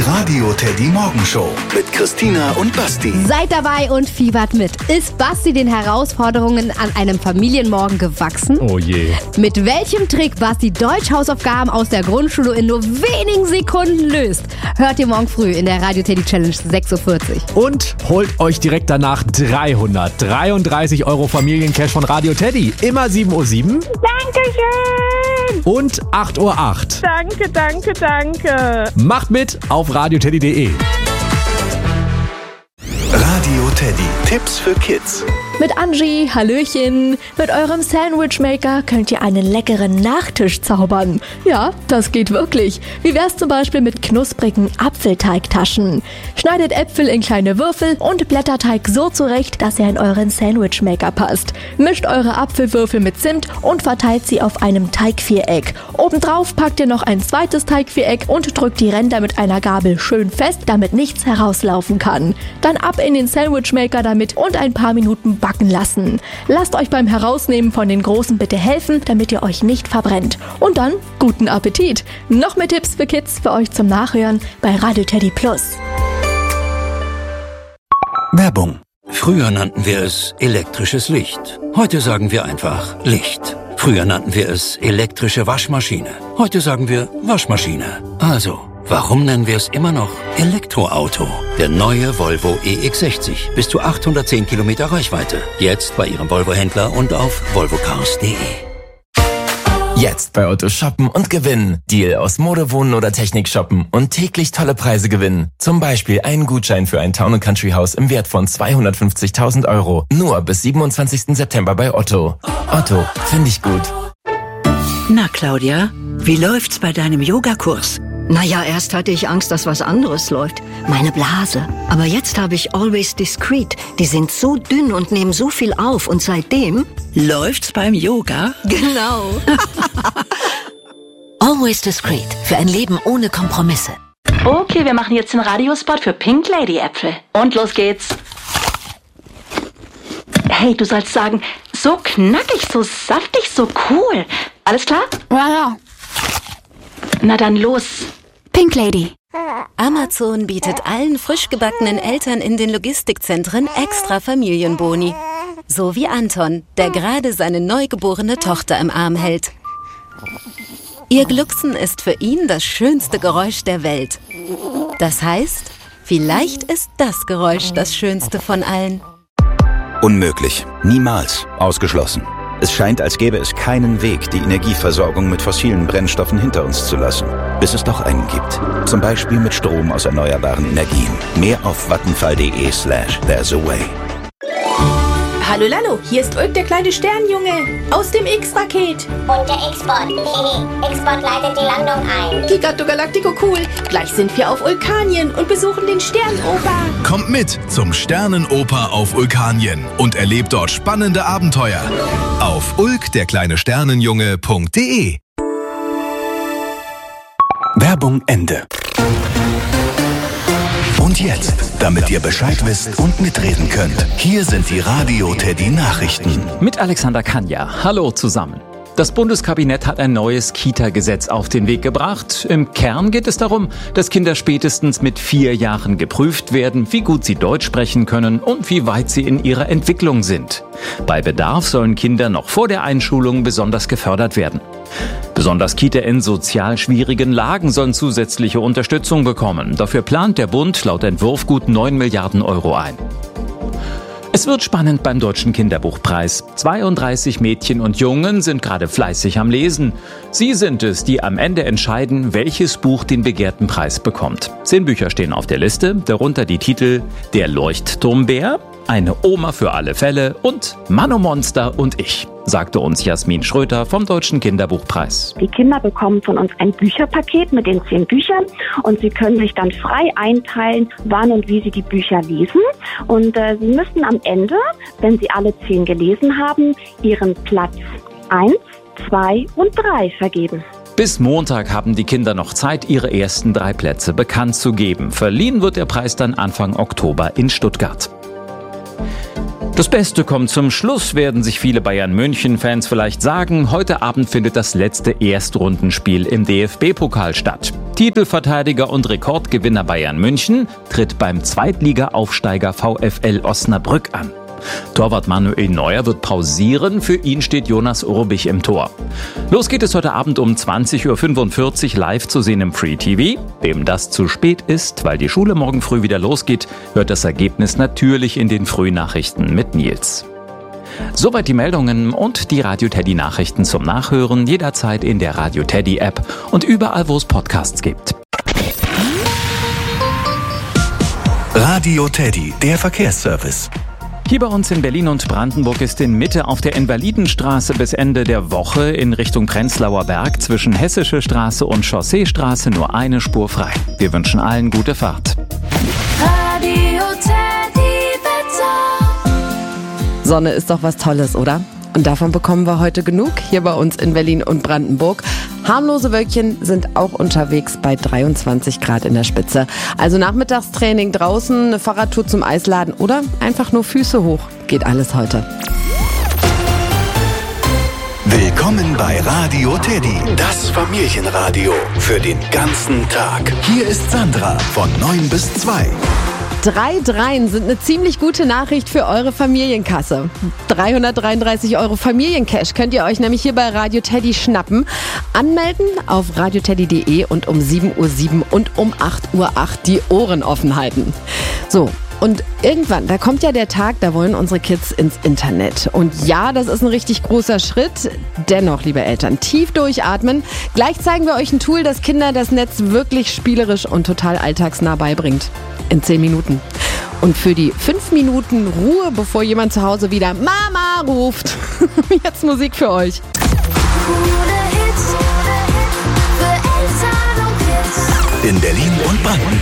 Radio Teddy Morgenshow mit Christina und Basti. Seid dabei und fiebert mit. Ist Basti den Herausforderungen an einem Familienmorgen gewachsen? Oh je. Mit welchem Trick Basti Deutsch-Hausaufgaben aus der Grundschule in nur wenigen Sekunden löst, hört ihr morgen früh in der Radio Teddy Challenge 6.40 Uhr. Und holt euch direkt danach 333 € Familiencash von Radio Teddy. Immer 7:07 Uhr. Dankeschön. Und 8:08 Uhr. Danke. Macht mit auf radioteddy.de. Radio Teddy. Tipps für Kids. Mit Angie, Hallöchen. Mit eurem Sandwichmaker könnt ihr einen leckeren Nachtisch zaubern. Ja, das geht wirklich. Wie wär's zum Beispiel mit knusprigen Apfelteigtaschen? Schneidet Äpfel in kleine Würfel und Blätterteig so zurecht, dass er in euren Sandwichmaker passt. Mischt eure Apfelwürfel mit Zimt und verteilt sie auf einem Teigviereck. Obendrauf packt ihr noch ein zweites Teigviereck und drückt die Ränder mit einer Gabel schön fest, damit nichts herauslaufen kann. Dann ab in den Sandwichmaker damit und ein paar Minuten backen lassen. Lasst euch beim Herausnehmen von den Großen bitte helfen, damit ihr euch nicht verbrennt. Und dann guten Appetit! Noch mehr Tipps für Kids für euch zum Nachhören bei Radio Teddy Plus. Werbung. Früher nannten wir es elektrisches Licht. Heute sagen wir einfach Licht. Früher nannten wir es elektrische Waschmaschine. Heute sagen wir Waschmaschine. Also, warum nennen wir es immer noch Elektroauto? Der neue Volvo EX60. Bis zu 810 Kilometer Reichweite. Jetzt bei Ihrem Volvo-Händler und auf volvocars.de. Jetzt bei Otto shoppen und gewinnen. Deal aus Mode, Wohnen oder Technik shoppen und täglich tolle Preise gewinnen. Zum Beispiel einen Gutschein für ein Town & Country Haus im Wert von 250.000 €. Nur bis 27. September bei Otto. Otto, finde ich gut. Na Claudia, wie läuft's bei deinem Yogakurs? Naja, erst hatte ich Angst, dass was anderes läuft. Meine Blase. Aber jetzt habe ich Always Discreet. Die sind so dünn und nehmen so viel auf. Und seitdem... Läuft's beim Yoga? Genau. Always Discreet. Für ein Leben ohne Kompromisse. Okay, wir machen jetzt den Radiospot für Pink Lady Äpfel. Und los geht's. Hey, du sollst sagen, so knackig, so saftig, so cool. Alles klar? Ja. Na dann los. Pink Lady. Amazon bietet allen frisch gebackenen Eltern in den Logistikzentren extra Familienboni. So wie Anton, der gerade seine neugeborene Tochter im Arm hält. Ihr Glucksen ist für ihn das schönste Geräusch der Welt. Das heißt, vielleicht ist das Geräusch das schönste von allen. Unmöglich. Niemals. Ausgeschlossen. Es scheint, als gäbe es keinen Weg, die Energieversorgung mit fossilen Brennstoffen hinter uns zu lassen. Bis es doch einen gibt. Zum Beispiel mit Strom aus erneuerbaren Energien. Mehr auf vattenfall.de/there's a way. Hallo Lalo, hier ist Ulk, der kleine Sternjunge aus dem X-Raket. Und der X-Bot. X-Bot leitet die Landung ein. Gigatto Galactico cool. Gleich sind wir auf Vulkanien und besuchen den Sternenoper. Kommt mit zum Sternenoper auf Vulkanien und erlebt dort spannende Abenteuer. Auf ulkderkleinesternenjunge.de. Werbung Ende. Und jetzt, damit ihr Bescheid wisst und mitreden könnt, hier sind die Radio Teddy Nachrichten. Mit Alexander Kanja. Hallo zusammen. Das Bundeskabinett hat ein neues Kita-Gesetz auf den Weg gebracht. Im Kern geht es darum, dass Kinder spätestens mit 4 Jahren geprüft werden, wie gut sie Deutsch sprechen können und wie weit sie in ihrer Entwicklung sind. Bei Bedarf sollen Kinder noch vor der Einschulung besonders gefördert werden. Besonders Kita in sozial schwierigen Lagen sollen zusätzliche Unterstützung bekommen. Dafür plant der Bund laut Entwurf gut 9 Milliarden € ein. Es wird spannend beim Deutschen Kinderbuchpreis. 32 Mädchen und Jungen sind gerade fleißig am Lesen. Sie sind es, die am Ende entscheiden, welches Buch den begehrten Preis bekommt. 10 Bücher stehen auf der Liste, darunter die Titel Der Leuchtturmbär, Eine Oma für alle Fälle und Manomonster und ich, sagte uns Jasmin Schröter vom Deutschen Kinderbuchpreis. Die Kinder bekommen von uns ein Bücherpaket mit den 10 Büchern und sie können sich dann frei einteilen, wann und wie sie die Bücher lesen. Und sie müssen am Ende, wenn sie alle 10 gelesen haben, ihren Platz 1, 2 und 3 vergeben. Bis Montag haben die Kinder noch Zeit, ihre ersten 3 Plätze bekannt zu geben. Verliehen wird der Preis dann Anfang Oktober in Stuttgart. Das Beste kommt zum Schluss, werden sich viele Bayern-München-Fans vielleicht sagen. Heute Abend findet das letzte Erstrundenspiel im DFB-Pokal statt. Titelverteidiger und Rekordgewinner Bayern München tritt beim Zweitliga-Aufsteiger VfL Osnabrück an. Torwart Manuel Neuer wird pausieren, für ihn steht Jonas Urbich im Tor. Los geht es heute Abend um 20.45 Uhr live zu sehen im Free TV. Wem das zu spät ist, weil die Schule morgen früh wieder losgeht, hört das Ergebnis natürlich in den Frühnachrichten mit Nils. Soweit die Meldungen und die Radio Teddy Nachrichten zum Nachhören jederzeit in der Radio Teddy App und überall, wo es Podcasts gibt. Radio Teddy, der Verkehrsservice. Hier bei uns in Berlin und Brandenburg ist in Mitte auf der Invalidenstraße bis Ende der Woche in Richtung Prenzlauer Berg zwischen Hessische Straße und Chausseestraße nur eine Spur frei. Wir wünschen allen gute Fahrt. Radio Teddy Wetter. Sonne ist doch was Tolles, oder? Und davon bekommen wir heute genug hier bei uns in Berlin und Brandenburg. Harmlose Wölkchen sind auch unterwegs bei 23 Grad in der Spitze. Also Nachmittagstraining draußen, eine Fahrradtour zum Eisladen oder einfach nur Füße hoch. Geht alles heute. Willkommen bei Radio Teddy, das Familienradio für den ganzen Tag. Hier ist Sandra von 9 bis 2. 3 Dreien sind eine ziemlich gute Nachricht für eure Familienkasse. 333 € Familiencash könnt ihr euch nämlich hier bei Radio Teddy schnappen. Anmelden auf radioteddy.de und um 7:07 Uhr und um 8:08 Uhr die Ohren offen halten. So. Und irgendwann, da kommt ja der Tag, da wollen unsere Kids ins Internet. Und ja, das ist ein richtig großer Schritt. Dennoch, liebe Eltern, tief durchatmen. Gleich zeigen wir euch ein Tool, das Kindern das Netz wirklich spielerisch und total alltagsnah beibringt. In 10 Minuten. Und für die 5 Minuten Ruhe, bevor jemand zu Hause wieder Mama ruft, jetzt Musik für euch. In Berlin und Brandenburg.